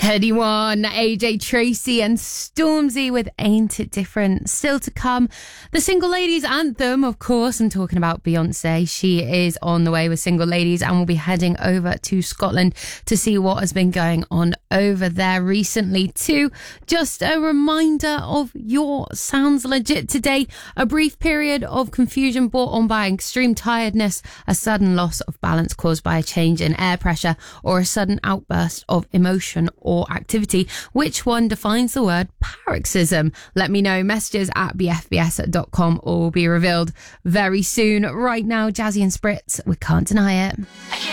Anyone, AJ Tracey and Stormzy with Ain't It Different. Still to come, the Single Ladies anthem, of course. I'm talking about Beyonce. She is on the way with Single Ladies and will be heading over to Scotland to see what has been going on over there recently too. Just a reminder of your Sounds Legit today. A brief period of confusion brought on by extreme tiredness, a sudden loss of balance caused by a change in air pressure, or a sudden outburst of emotion or activity. Which one defines the word paroxysm? Let me know. Messages at bfbs.com or will be revealed very soon. Right now, Jazzy and Spritz, we can't deny it.